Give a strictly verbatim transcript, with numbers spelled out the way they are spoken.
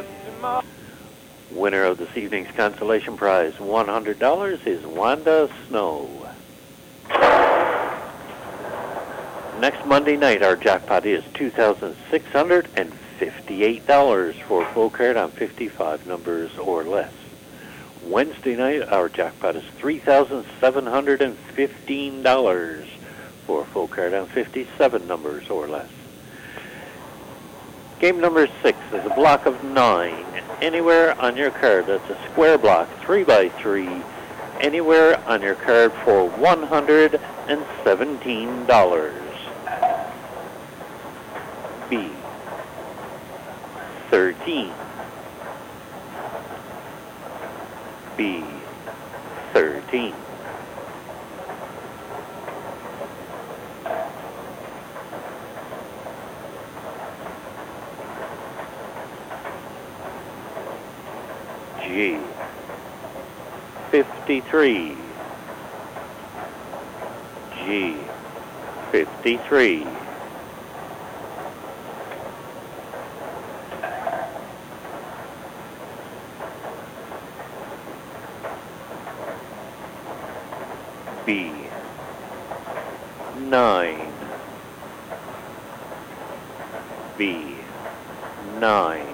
Winner of this evening's consolation prize, one hundred dollars, is Wanda Snow. Next Monday night, our jackpot is two thousand six hundred fifty-eight dollars for a full card on fifty-five numbers or less. Wednesday night, our jackpot is three thousand seven hundred fifteen dollars for a full card on fifty-seven numbers or less. Game number six is a block of nine. Anywhere on your card, that's a square block, three by three, anywhere on your card for one hundred seventeen dollars. B, thirteen. B, thirteen. G, fifty-three. G, fifty-three. B, nine. B, nine.